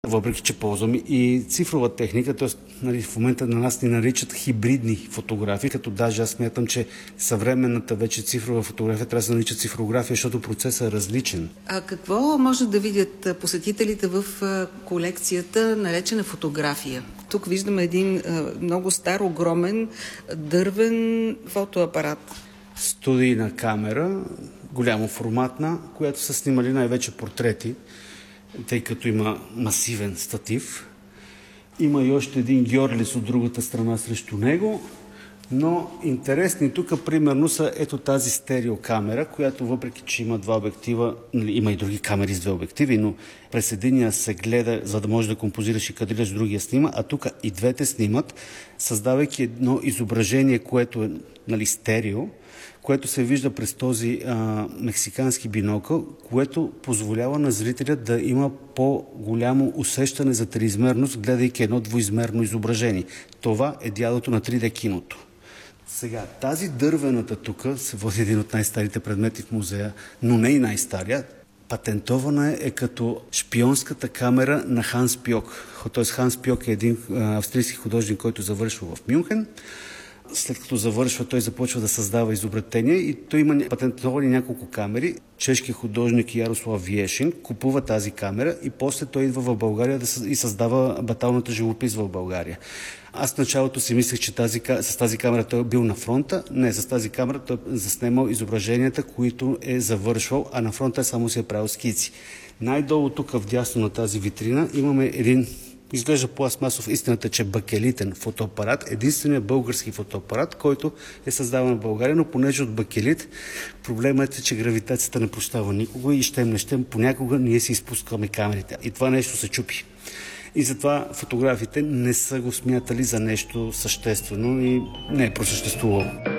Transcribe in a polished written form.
Въпреки че ползваме и цифрова техника, т.е. в момента на нас ни наричат хибридни фотографии, като даже аз смятам, че съвременната вече цифрова фотография трябва да се нарича цифрография, защото процесът е различен. А какво може да видят посетителите в колекцията, наречена фотография? Тук виждаме един много стар, огромен, дървен фотоапарат. Студийна камера, голямо форматна, която са снимали най-вече портрети, тъй като има масивен статив. Има и още един Гьорлис от другата страна срещу него, но интересни тук примерно са ето тази стереокамера, която въпреки че има два обектива, има и други камери с две обективи, но през единия се гледа, за да може да композираш и кадрираш, другия снима, а тук и двете снимат, създавайки едно изображение, което е стерео, което се вижда през този мексикански бинокъл, което позволява на зрителя да има по-голямо усещане за триизмерност, гледайки едно двоизмерно изображение. Това е дядото на 3D киното. Сега, тази дървената тук се води един от най-старите предмети в музея, но не и най-стария. Патентована е като шпионската камера на Ханс Пьок. Тоест Ханс Пьок е един австрийски художник, който завършва в Мюнхен. След като завършва, той започва да създава изобретения и той има патентовани няколко камери. Чешки художник Ярослав Виешин купува тази камера и после той идва в България и създава баталната живопис в България. Аз в началото си мислех, че с тази камера той е бил на фронта. Не, с тази камера той е заснемал изображенията, които е завършвал, а на фронта само си е правил скици. Най-долу тук вдясно на тази витрина имаме един, изглежда пластмасов, истината, че бакелитен фотоапарат, единственият български фотоапарат, който е създаван в България, но понеже от бакелит, проблемът е, че гравитацията не прощава никога и щем не щем, понякога ние си изпускаме камерите. И това нещо се чупи. И затова фотографите не са го смятали за нещо съществено и не е просъществувало.